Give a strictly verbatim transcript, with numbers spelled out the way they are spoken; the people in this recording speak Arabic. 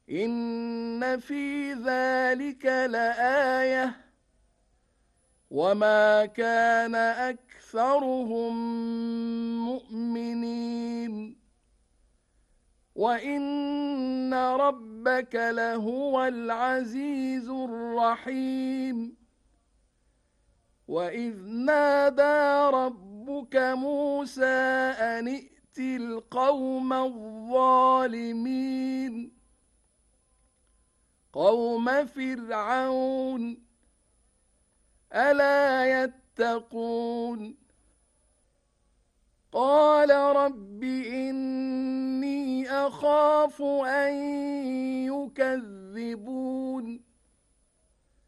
إن في ذلك لآية وما كان أكثرهم مؤمنين وإن ربك لهو العزيز الرحيم وإذ نادى ربك موسى أن ائت القوم الظالمين قوم فرعون ألا يتقون قال رب إني أخاف أن يكذبون